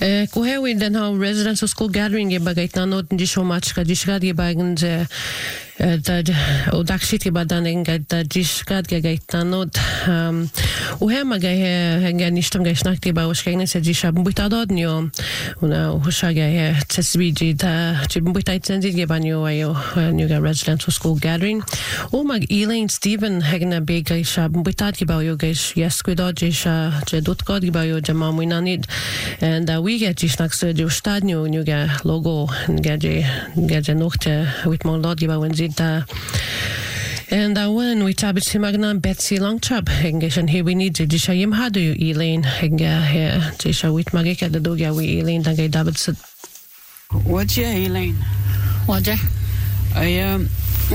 Kuhewi den ha residential school gathering bagait na not di so much ka disgad ge bagen ze o dakshit ge badan engad da disgad ge gait na not o hema ge henga nishtam ge snakti ba oskegnes se disha butadod nyo una hushaga he tsbiji da chibutai tsenzi ge banyo ayo new residential school gathering o mag Elaine Stephen hegna be ge sha butad ge ba yo ge yes kudod je sha je dot kod ge ba yo je mamuinanid and we get just next to the stadion new logo and get nochte with more lot giba when it and when we tabit simagna Betsy Longchap hengeshan here we need to shayim hadu Elaine henga here tisha with magika the dogya we Elaine dagay dabat what's your Elaine what I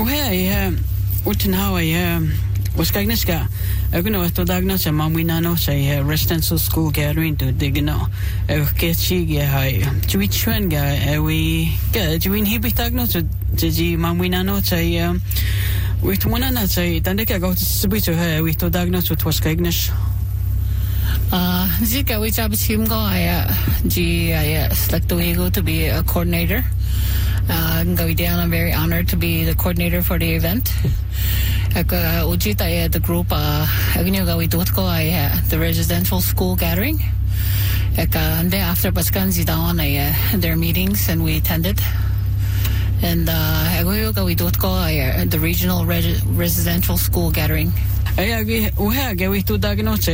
how I was kagneska agno to dagna sa mamuinano sa residential school gathering to digno ke chige hai chwichwen ga we ga jwin hibitagno to ji mamuinano sa with one na sa tandeka go to her with to dagno to was kagnes zika we job team go I select to go to be a coordinator I'm very honored to be the coordinator for the event. Ujita the group the residential school gathering. And after Baskanzi down their meetings and we attended. And the regional residential school gathering. We to diagnose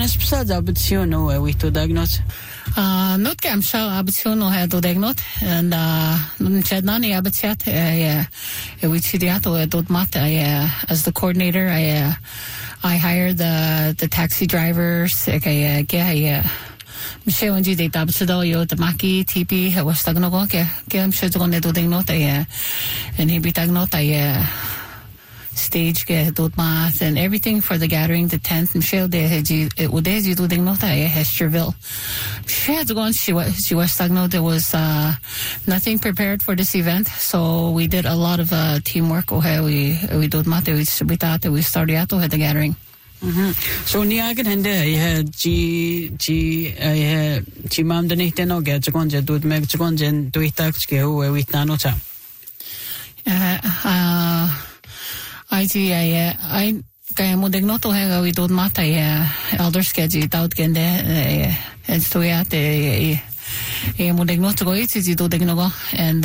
we to diagnose. Not kam sha abitsiono had to diagnose and chadnani abitiat we chidiato dot mata as the coordinator I hired the taxi drivers Michelle and they tabsado yo the maki TP was tagno ke am sure to do diagnose and he be diagnose stage get dot math and everything for the gathering the tent and show there udezi do ding nota Hesterville she had gone she was stagno there was nothing prepared for this event so we did a lot of teamwork we dot math we started at the gathering so niagen hende ji mam de nicht no get to gonje do meg to gonje do itax ke we tanota I kaya mo dignoto hega we don't mata elder schedule out gende and so mo dignoto go iti do dignogo and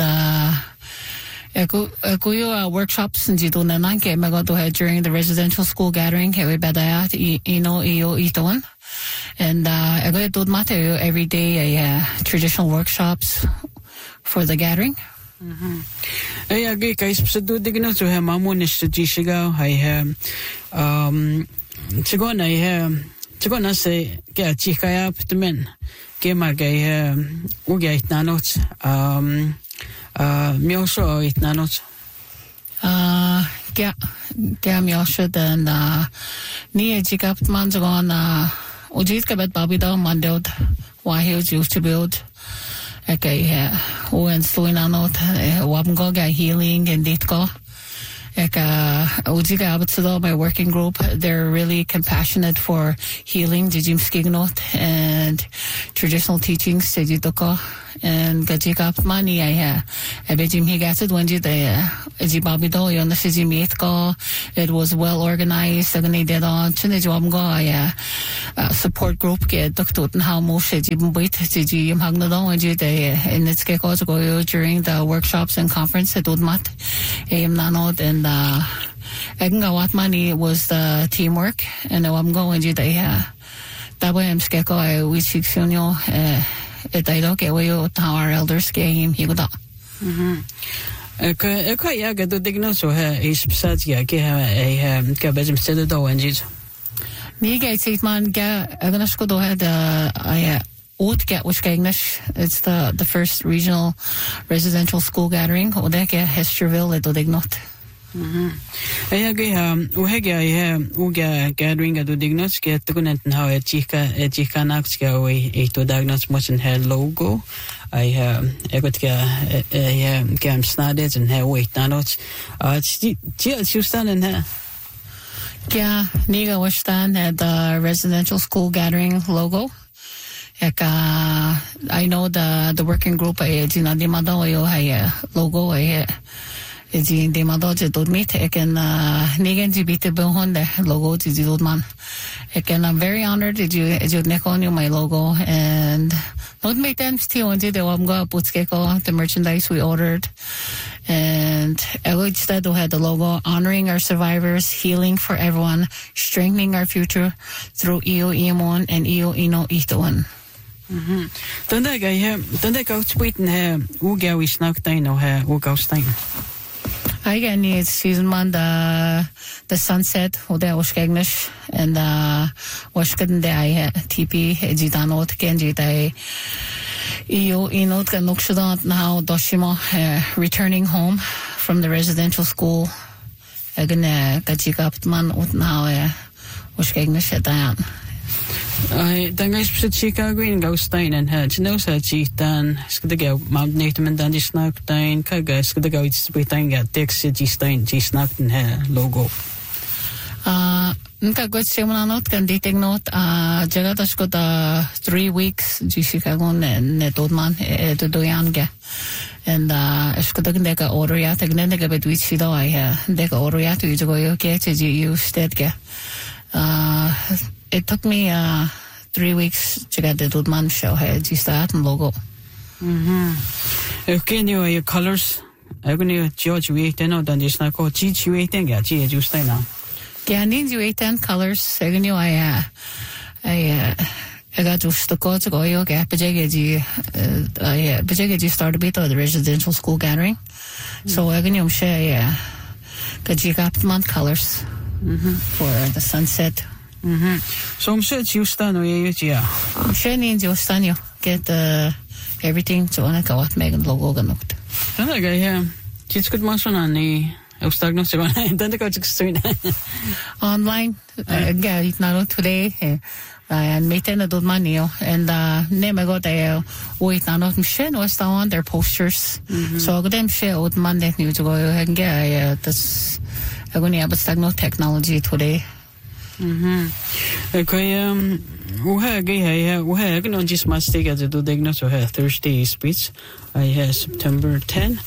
kuyo workshops and do na nanke mago to during the residential school gathering we badaya iton and I do mata every day traditional workshops for the gathering. I guys do digno to have mamonish to Gishiga. I have Chigona say get Chikaya up the men. Gema gay Uga it nanot Miosho it nanot Miosho and near Chikap Manzagon Ujika bet Babido Mandod why he was used to build. Okay, when slowing out, Wabgo got healing and Ditko. My working group, they're really compassionate for healing, Jim Skignot, and traditional teachings, Sejitoko, and Gajikap money. I bet Jim he got it when you Zibabido on the Sijimitko. It was well organized, and they did on Chinajwamgo, support group, get Doctor and how most Jim Wait, Jim Hagnadon, and it's go during the workshops and conference at Udmat, Nanot, and Watmani was the teamwork, and I'm going to that way I'm skeko we sectionio I don't get way our elders game he got quite yaga do dignoso is besides ya gabajim said do and it Niga take man ga aganasko do had I would get which it's the first regional residential school gathering Odeka Hesterville do dignot Uga gathering at the dignot get the gunnet how a chica naxka away to diagnose much in her logo. I got gam snaded and her weight not you stand in her. Yeah, Niga was stand at the residential school gathering logo. I know the working group jina di mado yo logo Jin de madoje dod meet nigen jibite behonde logo dod man. I'm very honored that you nekon my logo and not make them still on the wamga putskeko the merchandise we ordered and instead had the logo honoring our survivors, healing for everyone, strengthening our future through EO Iemon and EO Ino Itoan. Donde go tweeten uga we snak dino uga stein. I get needs season man the sunset ode oskegnish and oskeden de I TP jidanot genji dai io inot ganokshadant now doshima returning home from the residential school again gajikapt man ut now oskegnish dan Dan is Chicago in Ghostein and had no such dan skidego Mount Nathan and Dandy Snackstein Kaga skidego it's betain at Dexia Stein G Snackton logo. Nka good semana not can dating note jagatas got 3 weeks G Chicago ne dodman to doyange and skidego deka order yat agnega bet which fido I deka order yat you go you get you stedge it took me 3 weeks to get the Dudman show head you start and logo. Okay, your colors. I'm going to George wait and then this not called G waiting at G you stay now. Yeah, need you 8 colors. I knew I got to go to go yoga Pajaji Pajaji started a bit of the residential school gathering. So I can share got month colors for the sunset. So I'm sure you stand away, yeah. I'm sure needs you stand you get everything to on a what Megan logo ganoked. I got kids could mention on the Ostagno, then they go to street online. It's not today. And meeting a money and name I got a wait now not machine was on their posters. So I got them share with Monday new to go and get that's I'm going to have Stagno technology today. Okay, we have on this must take as a do diagnose or Thursday speech. I have September 10.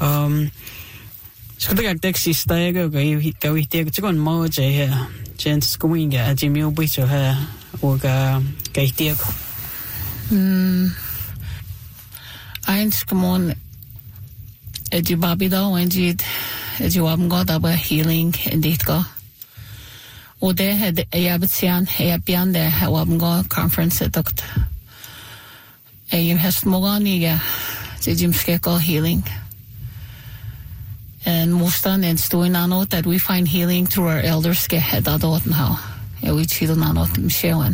So the taxi stagger go take to go on March. I have chance going at Jimmy Witch or her or Gaitiak. Eins come on. Eddie Bobby though, and you haven't got about healing indeed go. Och det hade jag betsen björn det var en conference dokt. Jag har många Jim Skekal healing. And most on and story now that we find healing through our elders get head out and how. We chill now showing.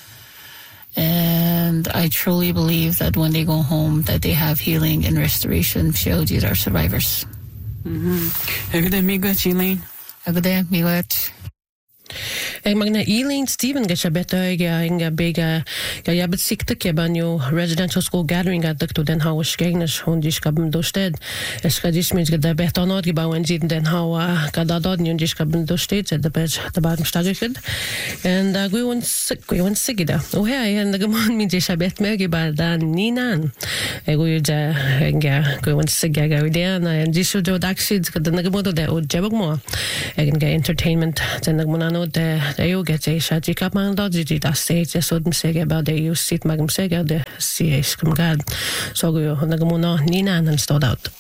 And I truly believe that when they go home that they have healing and restoration showed you our survivors. Amiga Chilene. Amiga Magna Eileen Stephen Geshabeta inga bega yabet sikta kebanyo residential school gathering at the den how skegnes hondish kabm dosted eskadis mit geda betonot gebauen sie den how kadadod hondish kabm dosted at the bed the bottom staged and we went sigida oh hey and the gamon mit geshabet merge dan ninan eguja inga we went sigaga idea and this do daxid the nagamodo de jabmo egen entertainment den nagmonano de eu get a shati kapman dodgy that stage so them say about the you sit magam say the cs come god so go nagamono nina and start out